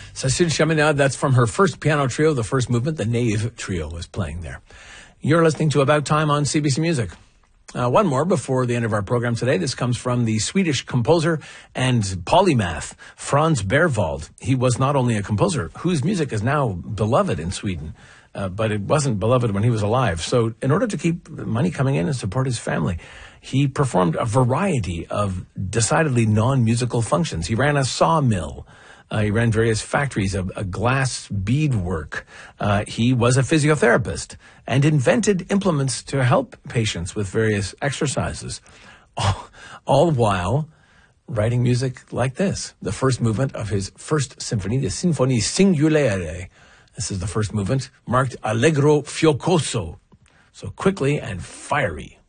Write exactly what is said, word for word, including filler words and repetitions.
Cécile Chaminade, that's from her first piano trio, the first movement, the Nave Trio was playing there. You're listening to About Time on C B C Music. Uh, one more before the end of our program today. This comes from the Swedish composer and polymath, Franz Berwald. He was not only a composer, whose music is now beloved in Sweden, uh, but it wasn't beloved when he was alive. So in order to keep money coming in and support his family, he performed a variety of decidedly non-musical functions. He ran a sawmill. Uh, he ran various factories of uh, glass beadwork. Uh, he was a physiotherapist and invented implements to help patients with various exercises, all, all while writing music like this, the first movement of his first symphony, the Sinfonie Singulare. This is the first movement, marked Allegro Fiocoso, so quickly and fiery.